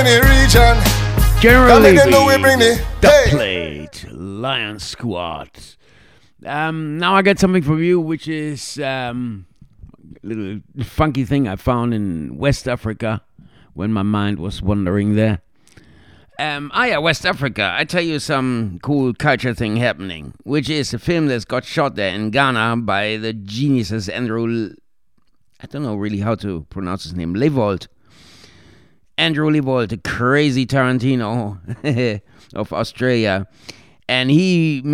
any region. Generally, Them know we bring the plate Lion Squad. Now I got something from you, which is a little funky thing I found in West Africa when my mind was wandering there. West Africa. I tell you some cool culture thing happening, which is a film that's got shot there in Ghana by the geniuses Andrew. I don't know really how to pronounce his name. Andrew Levold, the crazy Tarantino of Australia, and he